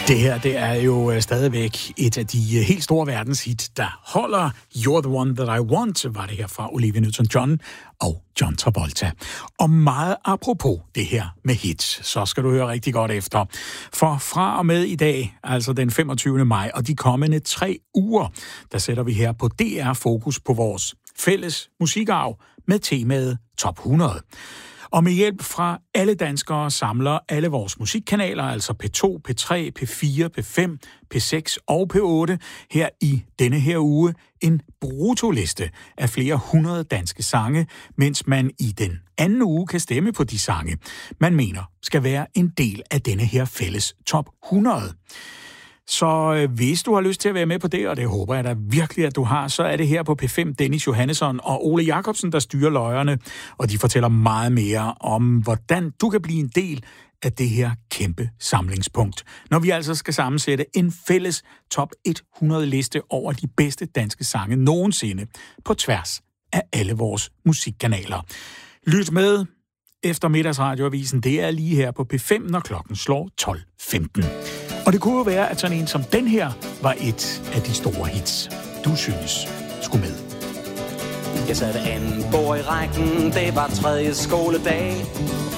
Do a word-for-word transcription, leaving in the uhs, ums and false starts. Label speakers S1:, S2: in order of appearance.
S1: Det her, det er jo stadigvæk et af de helt store verdenshit, der holder. You're the one that I want, var det her fra Olivia Newton-John og John Travolta. Og meget apropos det her med hits, så skal du høre rigtig godt efter. For fra og med i dag, altså den femogtyvende maj, og de kommende tre uger, der sætter vi her på D R fokus på vores fælles musikarv med temaet Top hundrede. Og med hjælp fra alle danskere samler alle vores musikkanaler, altså P to, P tre, P fire, P fem, P seks og P otte, her i denne her uge en brutoliste af flere hundrede danske sange, mens man i den anden uge kan stemme på de sange, man mener skal være en del af denne her fælles top hundrede. Så øh, hvis du har lyst til at være med på det, og det håber jeg da virkelig, at du har, så er det her på P fem Dennis Johannesson og Ole Jacobsen, der styrer løjerne, og de fortæller meget mere om, hvordan du kan blive en del af det her kæmpe samlingspunkt, når vi altså skal sammensætte en fælles top hundrede liste over de bedste danske sange nogensinde på tværs af alle vores musikkanaler. Lyt med efter middagsradioavisen, det er lige her på P fem, når klokken slår tolv femten. Og det kunne jo være, at sådan en som den her var et af de store hits, du synes skulle med.
S2: Jeg satte anden bord i rækken, det var tredje skoledag.